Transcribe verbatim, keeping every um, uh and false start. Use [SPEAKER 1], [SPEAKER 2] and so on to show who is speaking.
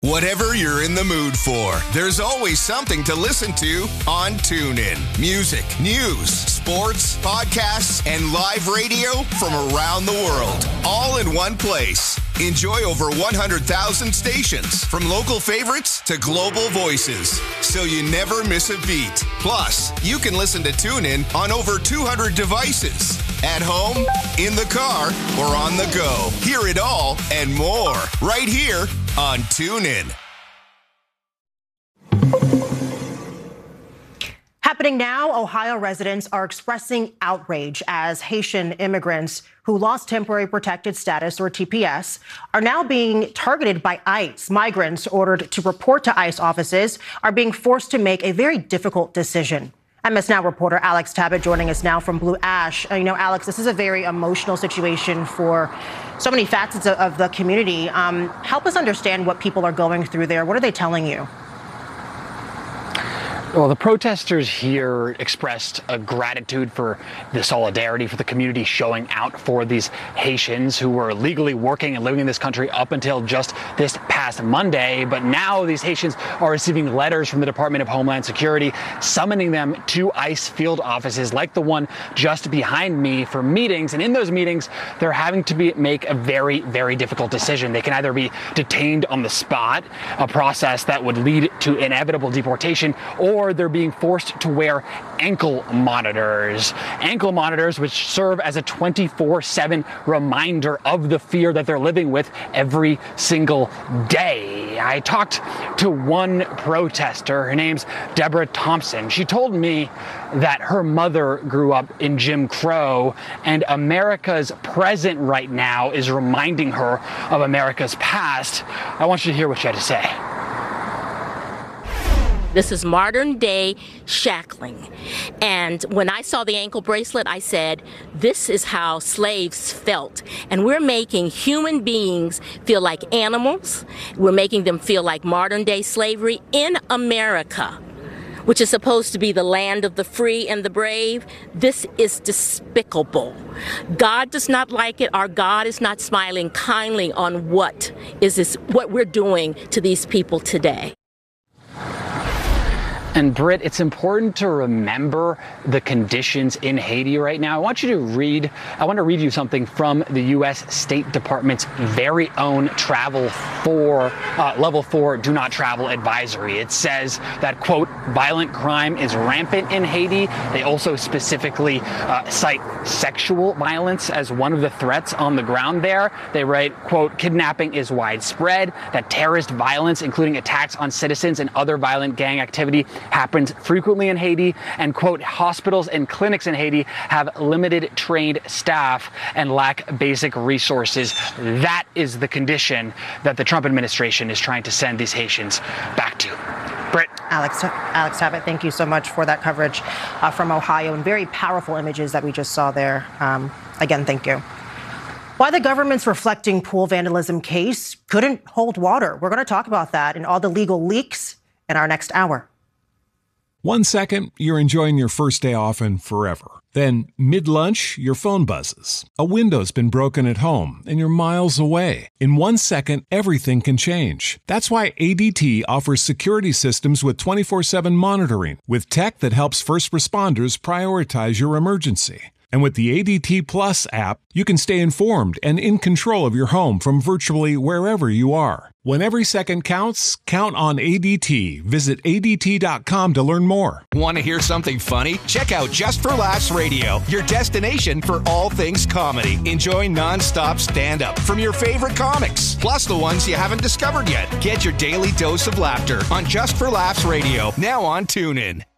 [SPEAKER 1] Whatever you're in the mood for, there's always something to listen to on TuneIn. Music, news, sports, podcasts, and live radio from around the world, all in one place. Enjoy over one hundred thousand stations, from local favorites to global voices, so you never miss a beat. Plus, you can listen to TuneIn on over two hundred devices. At home, in the car, or on the go. Hear it all and more right here on TuneIn.
[SPEAKER 2] Happening now, Ohio residents are expressing outrage as Haitian immigrants who lost temporary protected status, or T P S, are now being targeted by ICE. Migrants ordered to report to ICE offices are being forced to make a very difficult decision. M S Now reporter Alex Tabbitt joining us now from Blue Ash. Uh, you know, Alex, this is a very emotional situation for so many facets of, of the community. Um, help us understand what people are going through there. What are they telling you?
[SPEAKER 3] Well, the protesters here expressed a gratitude for the solidarity for the community showing out for these Haitians who were legally working and living in this country up until just this past Monday. But now these Haitians are receiving letters from the Department of Homeland Security summoning them to ICE field offices like the one just behind me for meetings. And in those meetings, they're having to be, make a very, very difficult decision. They can either be detained on the spot, a process that would lead to inevitable deportation, or Or they're being forced to wear ankle monitors. Ankle monitors which serve as a twenty-four seven reminder of the fear that they're living with every single day. I talked to one protester. Her name's Deborah Thompson. She told me that her mother grew up in Jim Crow, and America's present right now is reminding her of America's past. I want you to hear what she had to say.
[SPEAKER 4] This is modern day shackling. And when I saw the ankle bracelet, I said, this is how slaves felt. And we're making human beings feel like animals. We're making them feel like modern day slavery in America, which is supposed to be the land of the free and the brave. This is despicable. God does not like it. Our God is not smiling kindly on what is this, what we're doing to these people today.
[SPEAKER 3] And Britt, it's important to remember the conditions in Haiti right now. I want you to read, I want to read you something from the U S State Department's very own travel four, uh, level four do not travel advisory. It says that, quote, violent crime is rampant in Haiti. They also specifically uh, cite sexual violence as one of the threats on the ground there. They write, quote, kidnapping is widespread, that terrorist violence, including attacks on citizens and other violent gang activity, happens frequently in Haiti, and, quote, hospitals and clinics in Haiti have limited trained staff and lack basic resources. That is the condition that the Trump administration is trying to send these Haitians back to. Britt.
[SPEAKER 2] Alex, Alex Tabbitt, thank you so much for that coverage uh, from Ohio, and very powerful images that we just saw there. Um, again, thank you. Why the government's reflecting pool vandalism case couldn't hold water. We're going to talk about that and all the legal leaks in our next hour.
[SPEAKER 5] One second, you're enjoying your first day off and forever. Then, mid-lunch, your phone buzzes. A window's been broken at home, and you're miles away. In one second, everything can change. That's why A D T offers security systems with twenty-four seven monitoring, with tech that helps first responders prioritize your emergency. And with the A D T Plus app, you can stay informed and in control of your home from virtually wherever you are. When every second counts, count on A D T. Visit A D T dot com to learn more.
[SPEAKER 1] Want to hear something funny? Check out Just for Laughs Radio, your destination for all things comedy. Enjoy nonstop stand-up from your favorite comics, plus the ones you haven't discovered yet. Get your daily dose of laughter on Just for Laughs Radio, now on TuneIn.